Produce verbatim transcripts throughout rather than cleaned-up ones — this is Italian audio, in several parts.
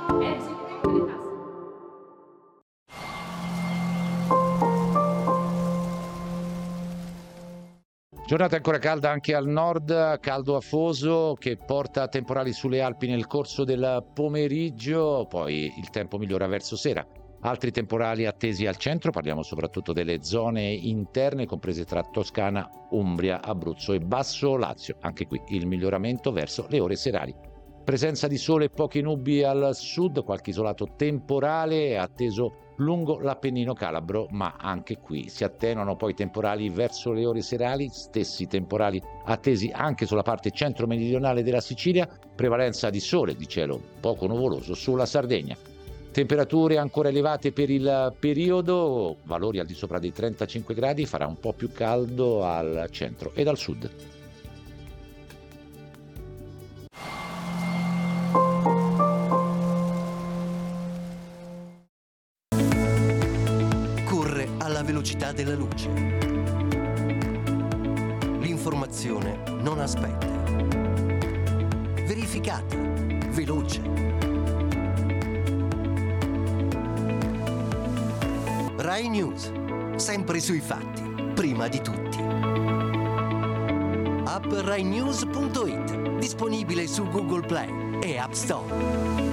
Giornata ancora calda anche al nord, caldo afoso che porta a temporali sulle Alpi nel corso del pomeriggio, poi il tempo migliora verso sera. Altri temporali attesi al centro, parliamo soprattutto delle zone interne comprese tra Toscana, Umbria, Abruzzo e Basso Lazio. Anche qui il miglioramento verso le ore serali. Presenza di sole e poche nubi al sud, qualche isolato temporale è atteso lungo l'Appennino calabro, ma anche qui si attenuano poi temporali verso le ore serali, stessi temporali attesi anche sulla parte centro-meridionale della Sicilia, prevalenza di sole, di cielo poco nuvoloso sulla Sardegna. Temperature ancora elevate per il periodo, valori al di sopra dei trentacinque gradi, farà un po' più caldo al centro ed al sud. Alla velocità della luce. L'informazione non aspetta. Verificata, veloce. Rai News, sempre sui fatti, prima di tutti. App rai news punto it, disponibile su Google Play e App Store.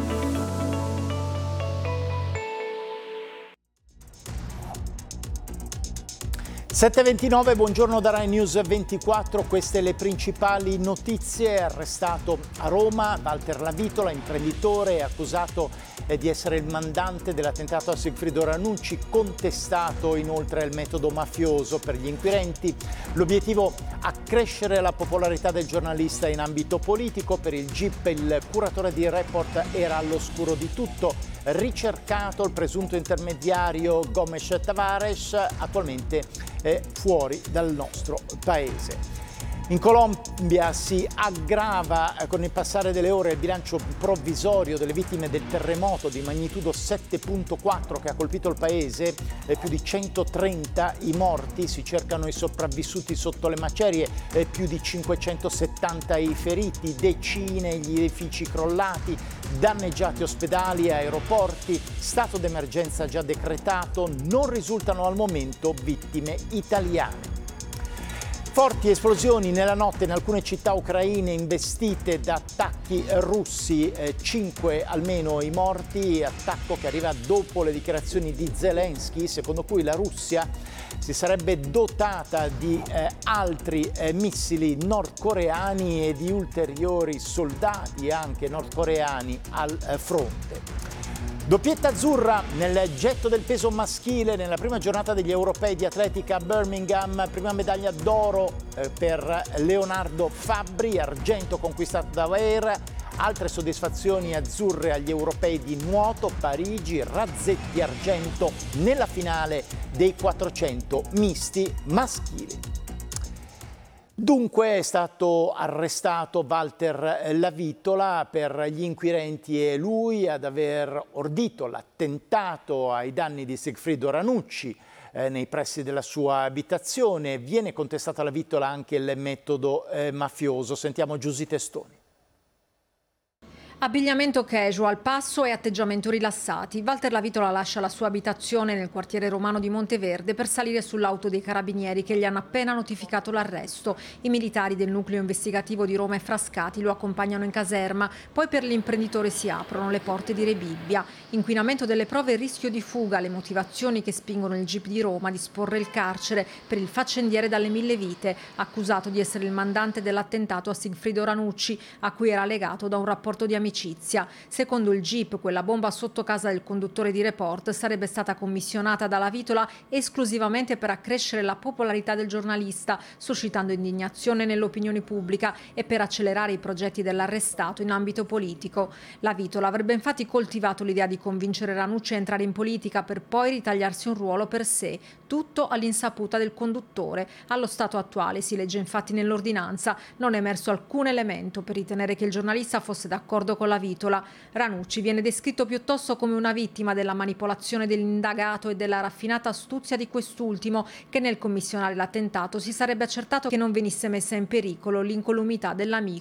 sette e ventinove, buongiorno da Rai News ventiquattro, queste le principali notizie. Arrestato a Roma Walter Lavitola, imprenditore accusato di essere il mandante dell'attentato a Sigfrido Ranucci, contestato inoltre il metodo mafioso per gli inquirenti. L'obiettivo: accrescere la popolarità del giornalista in ambito politico. Per il G I P il curatore di Report era all'oscuro di tutto. Ricercato il presunto intermediario Gomes Tavares, attualmente è fuori dal nostro paese. In Colombia si aggrava con il passare delle ore il bilancio provvisorio delle vittime del terremoto di magnitudo sette virgola quattro che ha colpito il paese, più di centotrenta i morti, si cercano i sopravvissuti sotto le macerie, più di cinquecentosettanta i feriti, decine gli edifici crollati, danneggiati ospedali e aeroporti, stato d'emergenza già decretato, non risultano al momento vittime italiane. Forti esplosioni nella notte in alcune città ucraine investite da attacchi russi, eh, cinque almeno i morti, attacco che arriva dopo le dichiarazioni di Zelensky, secondo cui la Russia si sarebbe dotata di eh, altri eh, missili nordcoreani e di ulteriori soldati anche nordcoreani al eh, fronte. Doppietta azzurra nel getto del peso maschile nella prima giornata degli europei di atletica a Birmingham, prima medaglia d'oro eh, per Leonardo Fabbri, argento conquistato da Weir, altre soddisfazioni azzurre agli europei di nuoto, Parigi, Razzetti argento nella finale dei quattrocento misti maschili. Dunque è stato arrestato Walter Lavitola, per gli inquirenti è lui ad aver ordito l'attentato ai danni di Sigfrido Ranucci eh, nei pressi della sua abitazione. Viene contestato a Lavitola anche il metodo eh, mafioso. Sentiamo Giusy Testoni. Abbigliamento casual, passo e atteggiamento rilassati. Walter Lavitola lascia la sua abitazione nel quartiere romano di Monteverde per salire sull'auto dei carabinieri che gli hanno appena notificato l'arresto. I militari del nucleo investigativo di Roma e Frascati lo accompagnano in caserma, poi per l'imprenditore si aprono le porte di Rebibbia. Inquinamento delle prove e rischio di fuga, le motivazioni che spingono il G I P di Roma a disporre il carcere per il faccendiere dalle mille vite, accusato di essere il mandante dell'attentato a Sigfrido Ranucci, a cui era legato da un rapporto di amicizia. Secondo il G I P, quella bomba sotto casa del conduttore di Report sarebbe stata commissionata da Lavitola esclusivamente per accrescere la popolarità del giornalista, suscitando indignazione nell'opinione pubblica e per accelerare i progetti dell'arrestato in ambito politico. Lavitola avrebbe infatti coltivato l'idea di convincere Ranucci a entrare in politica per poi ritagliarsi un ruolo per sé, tutto all'insaputa del conduttore. Allo stato attuale, si legge infatti nell'ordinanza, non è emerso alcun elemento per ritenere che il giornalista fosse d'accordo con Lavitola. Ranucci viene descritto piuttosto come una vittima della manipolazione dell'indagato e della raffinata astuzia di quest'ultimo, che nel commissionare l'attentato si sarebbe accertato che non venisse messa in pericolo l'incolumità dell'amico.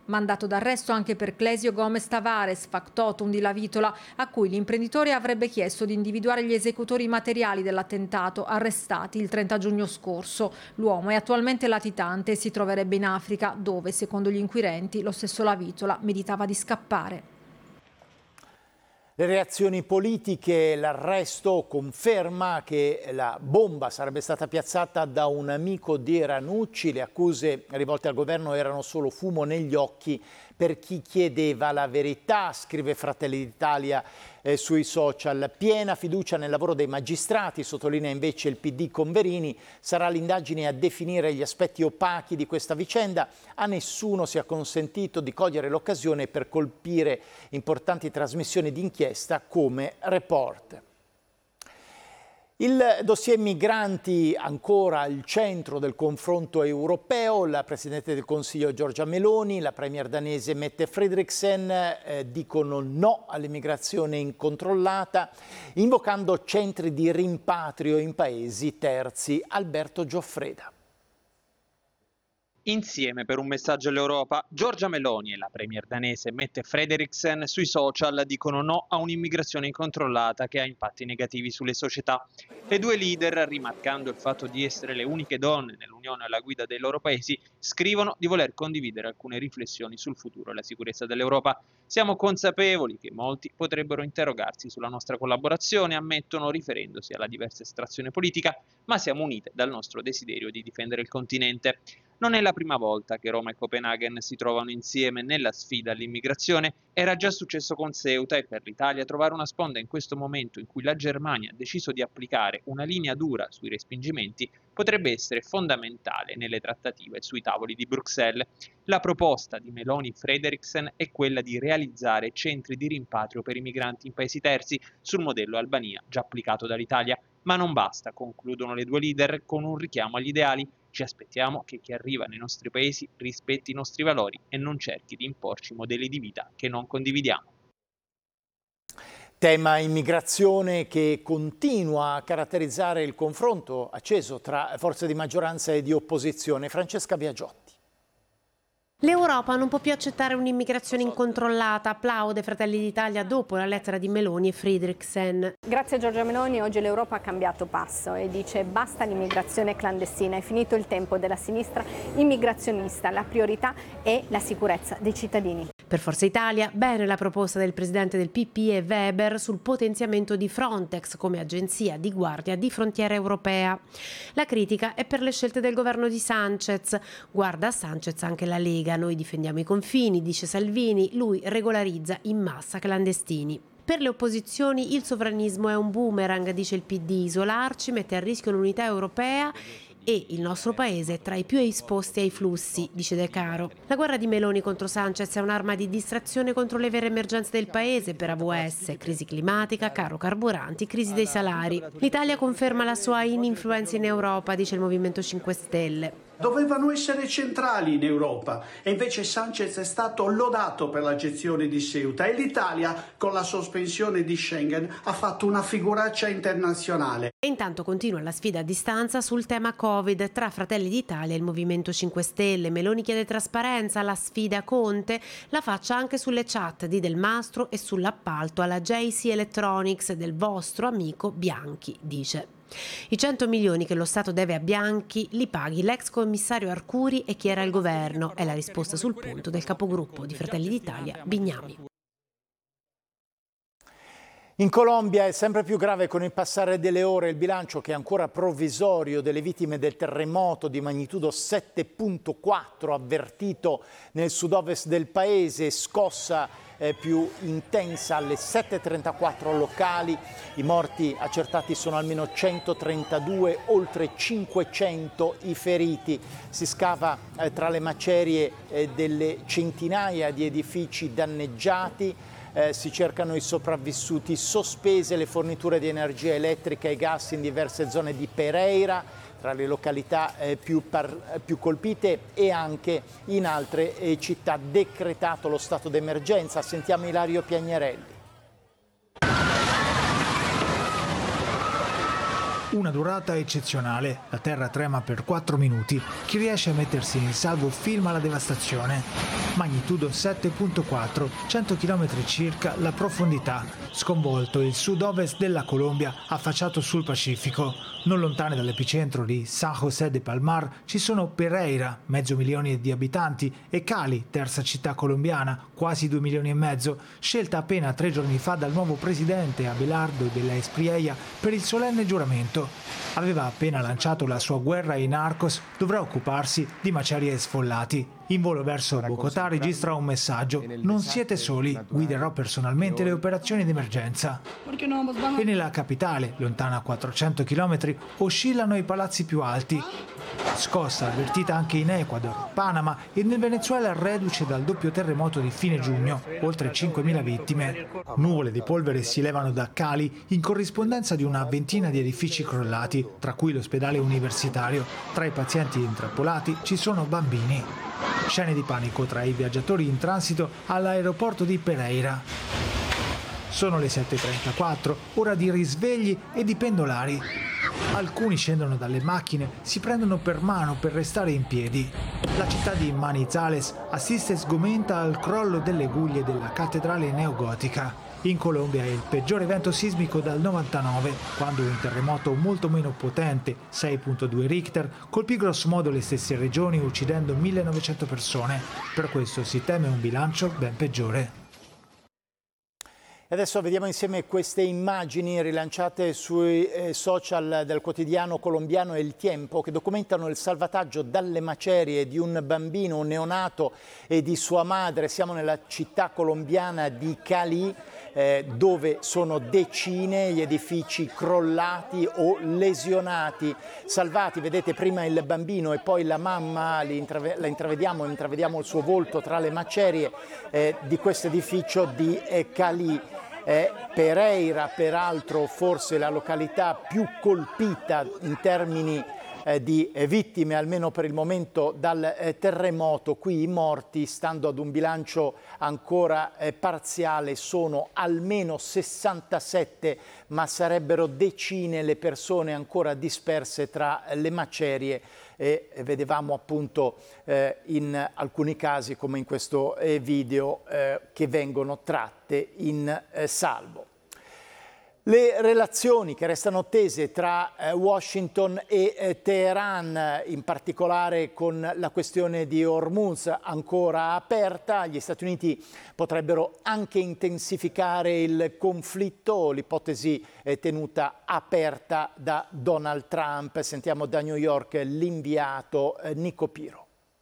Mandato d'arresto anche per Clesio Gomez Tavares, factotum di Lavitola, a cui l'imprenditore avrebbe chiesto di individuare gli esecutori materiali dell'attentato, arrestati il trenta giugno scorso. L'uomo è attualmente latitante e si troverebbe in Africa, dove, secondo gli inquirenti, lo stesso Lavitola meditava di scappare. Le reazioni politiche, l'arresto conferma che la bomba sarebbe stata piazzata da un amico di Ranucci. Le accuse rivolte al governo erano solo fumo negli occhi per chi chiedeva la verità, scrive Fratelli d'Italia eh, sui social. Piena fiducia nel lavoro dei magistrati, sottolinea invece il P D con Verini. Sarà l'indagine a definire gli aspetti opachi di questa vicenda. A nessuno si è consentito di cogliere l'occasione per colpire importanti trasmissioni d'inchiesta come Report. Il dossier migranti ancora al centro del confronto europeo. La Presidente del Consiglio Giorgia Meloni, la Premier danese Mette Frederiksen eh, dicono no all'immigrazione incontrollata, invocando centri di rimpatrio in paesi terzi. Alberto Gioffreda. Insieme per un messaggio all'Europa, Giorgia Meloni e la premier danese Mette Frederiksen sui social dicono no a un'immigrazione incontrollata che ha impatti negativi sulle società. Le due leader, rimarcando il fatto di essere le uniche donne nell'Unione alla guida dei loro paesi, scrivono di voler condividere alcune riflessioni sul futuro e la sicurezza dell'Europa. Siamo consapevoli che molti potrebbero interrogarsi sulla nostra collaborazione, ammettono, riferendosi alla diversa estrazione politica, ma siamo unite dal nostro desiderio di difendere il continente. Non è la prima volta che Roma e Copenaghen si trovano insieme nella sfida all'immigrazione. Era già successo con Ceuta e per l'Italia trovare una sponda in questo momento in cui la Germania ha deciso di applicare una linea dura sui respingimenti potrebbe essere fondamentale nelle trattative sui tavoli di Bruxelles. La proposta di Meloni Frederiksen è quella di realizzare centri di rimpatrio per i migranti in paesi terzi sul modello Albania già applicato dall'Italia. Ma non basta, concludono le due leader con un richiamo agli ideali. Ci aspettiamo che chi arriva nei nostri paesi rispetti i nostri valori e non cerchi di imporci modelli di vita che non condividiamo. Tema immigrazione che continua a caratterizzare il confronto acceso tra forze di maggioranza e di opposizione. Francesca Biagiotti. L'Europa non può più accettare un'immigrazione incontrollata, applaude Fratelli d'Italia dopo la lettera di Meloni e Frederiksen. Grazie a Giorgia Meloni oggi l'Europa ha cambiato passo e dice basta l'immigrazione clandestina, è finito il tempo della sinistra immigrazionista, la priorità è la sicurezza dei cittadini. Per Forza Italia, bene la proposta del presidente del P P e Weber sul potenziamento di Frontex come agenzia di guardia di frontiera europea. La critica è per le scelte del governo di Sanchez. Guarda a Sanchez anche la Lega, noi difendiamo i confini, dice Salvini, lui regolarizza in massa clandestini. Per le opposizioni il sovranismo è un boomerang, dice il P D, isolarci mette a rischio l'unità europea e il nostro paese è tra i più esposti ai flussi, dice De Caro. La guerra di Meloni contro Sanchez è un'arma di distrazione contro le vere emergenze del paese per A V S, crisi climatica, caro carburanti, crisi dei salari. L'Italia conferma la sua ininfluenza in Europa, dice il Movimento cinque Stelle. Dovevano essere centrali in Europa e invece Sanchez è stato lodato per la gestione di Ceuta e l'Italia con la sospensione di Schengen ha fatto una figuraccia internazionale. E intanto continua la sfida a distanza sul tema Covid tra Fratelli d'Italia e il Movimento cinque Stelle. Meloni chiede trasparenza, la sfida Conte la faccia anche sulle chat di Del Mastro e sull'appalto alla J C Electronics del vostro amico Bianchi, dice. I cento milioni che lo Stato deve a Bianchi li paghi l'ex commissario Arcuri e chi era il governo, è la risposta sul punto del capogruppo di Fratelli d'Italia Bignami. In Colombia è sempre più grave con il passare delle ore il bilancio che è ancora provvisorio delle vittime del terremoto di magnitudo sette virgola quattro avvertito nel sud-ovest del paese, scossa eh, più intensa alle sette e trentaquattro locali. I morti accertati sono almeno centotrentadue, oltre cinquecento i feriti. Si scava eh, tra le macerie eh, delle centinaia di edifici danneggiati. Eh, si cercano i sopravvissuti, sospese le forniture di energia elettrica e gas in diverse zone di Pereira, tra le località eh, più, par- più colpite, e anche in altre eh, città decretato lo stato d'emergenza. Sentiamo Ilario Piagnerelli. Una durata eccezionale, la terra trema per quattro minuti, chi riesce a mettersi in salvo filma la devastazione. Magnitudo sette virgola quattro, cento chilometri circa la profondità, sconvolto il sud-ovest della Colombia affacciato sul Pacifico. Non lontane dall'epicentro di San José de Palmar ci sono Pereira, mezzo milione di abitanti, e Cali, terza città colombiana, quasi due milioni e mezzo, scelta appena tre giorni fa dal nuovo presidente Abelardo de la Espriella per il solenne giuramento. Aveva appena lanciato la sua guerra ai narcos, dovrà occuparsi di macerie e sfollati. In volo verso Bogotà registra un messaggio: non siete soli, guiderò personalmente le operazioni di emergenza. E nella capitale, lontana quattrocento chilometri, oscillano i palazzi più alti. Scossa avvertita anche in Ecuador, Panama e nel Venezuela reduce dal doppio terremoto di fine giugno, oltre cinquemila vittime. Nuvole di polvere si levano da Cali in corrispondenza di una ventina di edifici crollati, tra cui l'ospedale universitario. Tra i pazienti intrappolati ci sono bambini. Scene di panico tra i viaggiatori in transito all'aeroporto di Pereira. Sono le sette e trentaquattro, ora di risvegli e di pendolari. Alcuni scendono dalle macchine, si prendono per mano per restare in piedi. La città di Manizales assiste sgomenta al crollo delle guglie della cattedrale neogotica. In Colombia è il peggior evento sismico dal novantanove, quando un terremoto molto meno potente, sei virgola due Richter, colpì grossomodo le stesse regioni uccidendo millenovecento persone. Per questo si teme un bilancio ben peggiore. E adesso vediamo insieme queste immagini rilanciate sui eh, social del quotidiano colombiano El Tiempo, che documentano il salvataggio dalle macerie di un bambino neonato e di sua madre. Siamo nella città colombiana di Cali, eh, dove sono decine gli edifici crollati o lesionati, salvati. Vedete prima il bambino e poi la mamma, la intravediamo, intravediamo il suo volto tra le macerie eh, di questo edificio di eh, Cali. Eh, Pereira, peraltro, forse la località più colpita in termini eh, di eh, vittime, almeno per il momento, dal eh, terremoto. Qui i morti, stando ad un bilancio ancora eh, parziale, sono almeno sessantasette, ma sarebbero decine le persone ancora disperse tra le macerie. E vedevamo appunto eh, in alcuni casi, come in questo eh, video, eh, che vengono tratte in eh, salvo. Le relazioni che restano tese tra eh, Washington e eh, Teheran, in particolare con la questione di Hormuz ancora aperta. Gli Stati Uniti potrebbero anche intensificare il conflitto, l'ipotesi è tenuta aperta da Donald Trump. Sentiamo da New York l'inviato eh, Nico Piro.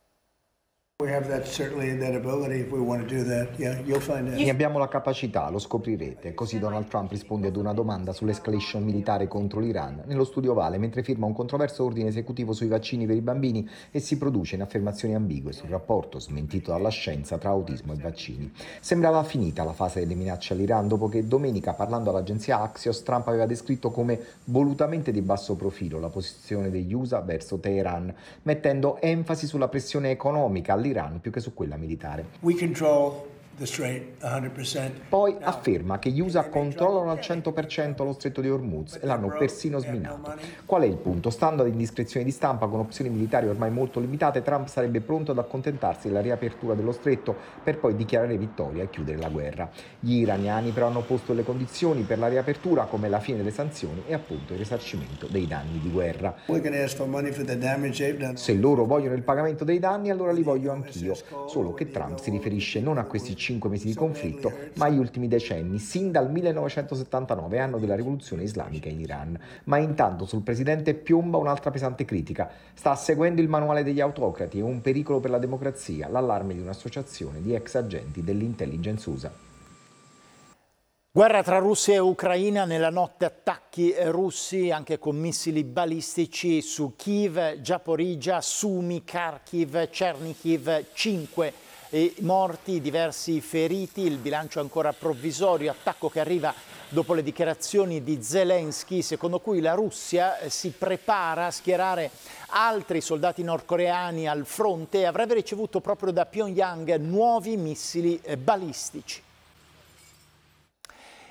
Ne abbiamo la capacità, lo scoprirete. Così Donald Trump risponde ad una domanda sull'escalation militare contro l'Iran nello studio Ovale mentre firma un controverso ordine esecutivo sui vaccini per i bambini e si produce in affermazioni ambigue sul rapporto smentito dalla scienza tra autismo e vaccini. Sembrava finita la fase delle minacce all'Iran dopo che domenica, parlando all'agenzia Axios, Trump aveva descritto come volutamente di basso profilo la posizione degli U S A verso Teheran, mettendo enfasi sulla pressione economica all'Iran più che su quella militare. We control the strait one hundred percent. Poi afferma che gli U S A controllano al cento per cento lo stretto di Hormuz e l'hanno persino sminato. Qual è il punto? Stando ad indiscrezioni di stampa con opzioni militari ormai molto limitate, Trump sarebbe pronto ad accontentarsi della riapertura dello stretto per poi dichiarare vittoria e chiudere la guerra. Gli iraniani però hanno posto le condizioni per la riapertura, come la fine delle sanzioni e appunto il risarcimento dei danni di guerra. Se loro vogliono il pagamento dei danni, allora li voglio anch'io, solo che Trump si riferisce non a questi cinque mesi di conflitto, ma agli ultimi decenni, sin dal millenovecentosettantanove, anno della rivoluzione islamica in Iran. Ma intanto sul presidente piomba un'altra pesante critica. Sta seguendo il manuale degli autocrati, è un pericolo per la democrazia, l'allarme di un'associazione di ex agenti dell'intelligence U S A. Guerra tra Russia e Ucraina, nella notte attacchi russi anche con missili balistici su Kiev, Zaporizhzhia, Sumy, Kharkiv, Chernihiv, cinque morti, diversi feriti, il bilancio ancora provvisorio, attacco che arriva dopo le dichiarazioni di Zelensky, secondo cui la Russia si prepara a schierare altri soldati nordcoreani al fronte e avrebbe ricevuto proprio da Pyongyang nuovi missili balistici.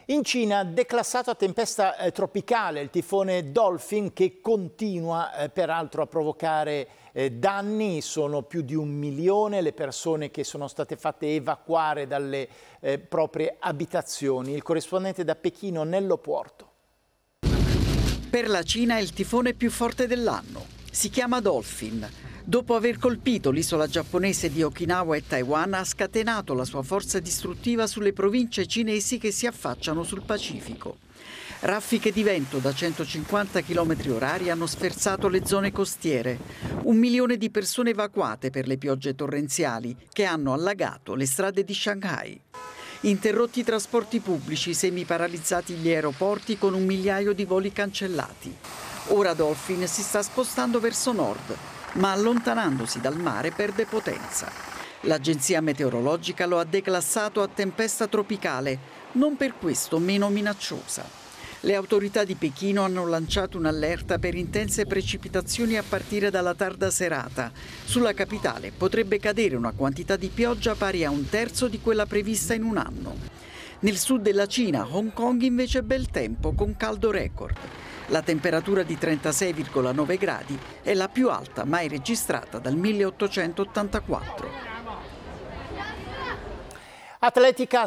In Cina, declassato a tempesta eh, tropicale, il tifone Dolphin, che continua eh, peraltro a provocare eh, danni. Sono più di un milione le persone che sono state fatte evacuare dalle eh, proprie abitazioni. Il corrispondente da Pechino, Nello Puorto. Per la Cina è il tifone più forte dell'anno. Si chiama Dolphin. Dopo aver colpito l'isola giapponese di Okinawa e Taiwan, ha scatenato la sua forza distruttiva sulle province cinesi che si affacciano sul Pacifico. Raffiche di vento da centocinquanta chilometri orari hanno sferzato le zone costiere. Un milione di persone evacuate per le piogge torrenziali che hanno allagato le strade di Shanghai. Interrotti i trasporti pubblici, semi-paralizzati gli aeroporti con un migliaio di voli cancellati. Ora Dolphin si sta spostando verso nord, ma allontanandosi dal mare perde potenza. L'agenzia meteorologica lo ha declassato a tempesta tropicale, non per questo meno minacciosa. Le autorità di Pechino hanno lanciato un'allerta per intense precipitazioni a partire dalla tarda serata. Sulla capitale potrebbe cadere una quantità di pioggia pari a un terzo di quella prevista in un anno. Nel sud della Cina, Hong Kong invece è bel tempo con caldo record. La temperatura di trentasei virgola nove gradi è la più alta mai registrata dal milleottocentottantaquattro. Atletica